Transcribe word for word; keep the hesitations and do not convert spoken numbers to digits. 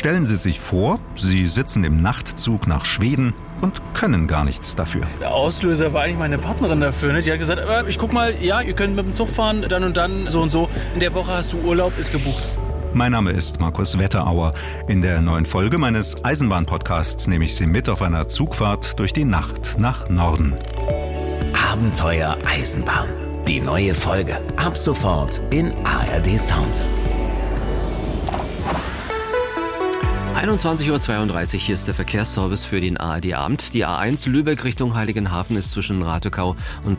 Stellen Sie sich vor, Sie sitzen im Nachtzug nach Schweden und können gar nichts dafür. Der Auslöser war eigentlich meine Partnerin dafür. Ne? Die hat gesagt, äh, ich guck mal, ja, ihr könnt mit dem Zug fahren, dann und dann, so und so. In der Woche hast du Urlaub, ist gebucht. Mein Name ist Markus Wetterauer. In der neuen Folge meines Eisenbahn-Podcasts nehme ich Sie mit auf einer Zugfahrt durch die Nacht nach Norden. Abenteuer Eisenbahn. Die neue Folge. Ab sofort in A R D Sounds. einundzwanzig Uhr zweiunddreißig, hier ist der Verkehrsservice für den A R D-Abend. Die A eins Lübeck Richtung Heiligenhafen ist zwischen Rathekau und